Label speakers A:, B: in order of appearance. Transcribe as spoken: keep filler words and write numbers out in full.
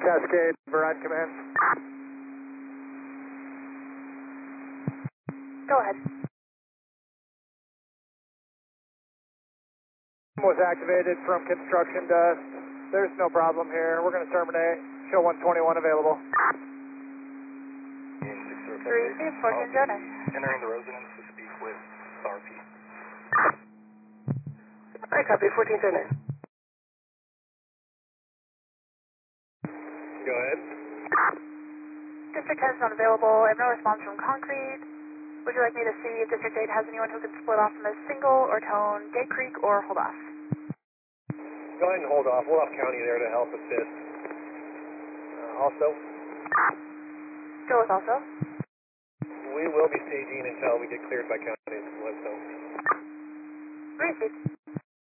A: Cascade, Verizon Command.
B: Go ahead.
A: Was activated from construction dust. There's no problem here. We're going to terminate. Show one twenty-one available.
B: three, fourteen, zero nine.
C: Entering the residence to speak with R P.
B: I copy, fourteen, zero nine.
A: Go ahead.
B: District ten is not available. I have no response from Concrete. Would you like me to see if District eight has anyone who can split off from a single or tone Gate Creek or hold off?
A: Go ahead and hold off. We'll have County there to help assist. Uh, also,
B: Go with also.
A: we will be staging until we get cleared by County. Let's know.
B: Received.